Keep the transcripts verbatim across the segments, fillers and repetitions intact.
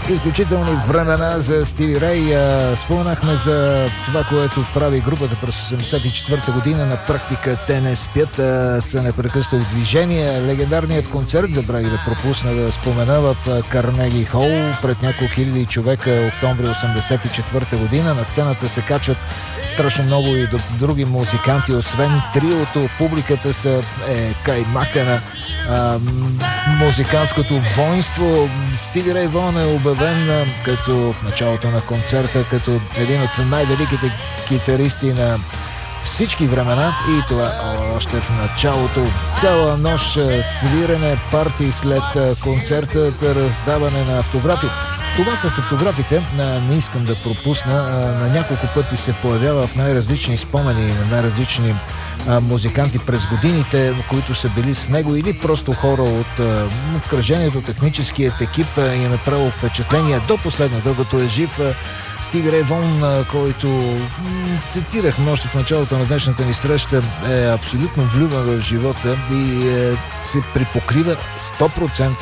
Изключителни времена за Стиви Рей. Споменахме за това, което прави групата през осемдесет и четвърта година. На практика те не спят, са непрекъснато в движение. Легендарният концерт, забравих да пропусна да спомена, в Карнеги Хол пред няколко хиляди човека, октомври осемдесет и четвърта година. На сцената се качват страшно много и други музиканти, освен триото. В публиката са е, каймака на а, музикантското воинство. Стиви Рей Вон е обявен а, като в началото на концерта като един от най-великите китаристи на всички времена, и това още в началото. Цяла нощ свирене, парти след концерта, раздаване на автографи. Това с автографите не искам да пропусна. На няколко пъти се появява в най-различни спомени на най-различни музиканти през годините, които са били с него, или просто хора от обкръжението, техническият екип и е направил впечатление до последно, докато е жив. Стиви Рей Вон, който цитирахме още в началото на днешната ни среща, е абсолютно влюбен в живота и е, се припокрива сто процента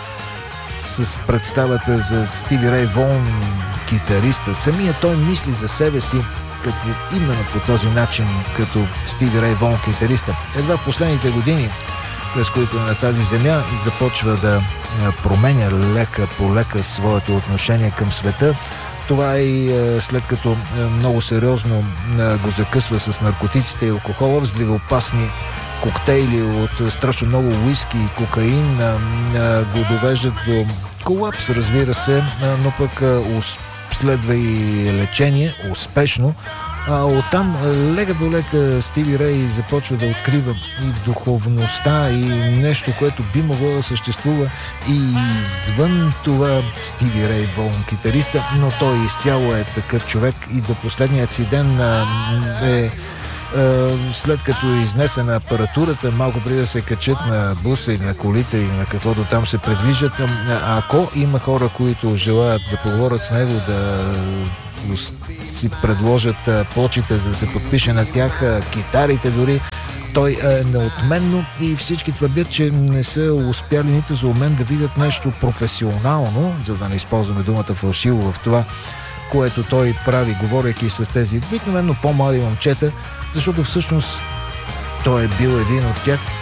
с представата за Стиви Рей Вон, китариста. Самия той мисли за себе си като именно по този начин, като Стиви Рей Вон, китариста. Едва в последните години, през които на тази земя, започва да променя лека по лека своето отношение към света. Това и след като много сериозно го закъсва с наркотиците и алкохола, взривоопасни коктейли от страшно много уиски и кокаин го довеждат до колапс, разбира се, но пък следва и лечение, успешно. А оттам лека до лека Стиви Рей започва да открива и духовността, и нещо, което би могло да съществува и извън това Стиви Рей Вон, китариста, но той изцяло е такъв човек и до последният си ден е, след като е изнесена апаратурата, малко преди да се качат на буса или на колите или на каквото там се предвижат, ако има хора, които желаят да поговорят с него, да си предложат почите, за да се подпише на тях, китарите дори, той е неотменно, и всички твърдят, че не са успяли нито за момент да видят нещо професионално, за да не използваме думата фалшиво в това, което той прави, говорейки с тези обикновено по-млади момчета, защото всъщност той е бил един от тях.